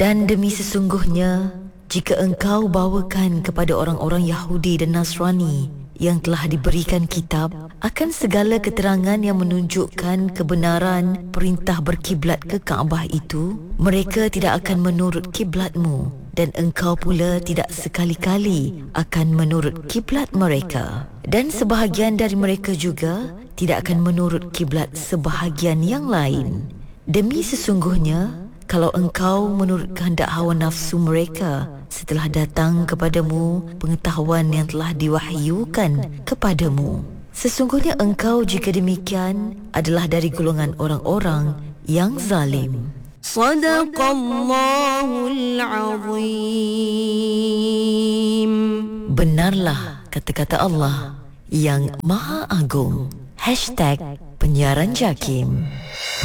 Dan demi sesungguhnya, jika engkau bawakan kepada orang-orang Yahudi dan Nasrani yang telah diberikan kitab akan segala keterangan yang menunjukkan kebenaran perintah berkiblat ke Kaabah itu, mereka tidak akan menurut kiblatmu, dan engkau pula tidak sekali-kali akan menurut kiblat mereka. Dan sebahagian dari mereka juga tidak akan menurut kiblat sebahagian yang lain. Demi sesungguhnya, kalau engkau menurut kehendak hawa nafsu mereka setelah datang kepadamu pengetahuan yang telah diwahyukan kepadamu, sesungguhnya engkau jika demikian adalah dari golongan orang-orang yang zalim. Sadaqallahul Azim. Benarlah kata-kata Allah yang Maha Agung. #Penyiaran Jakim.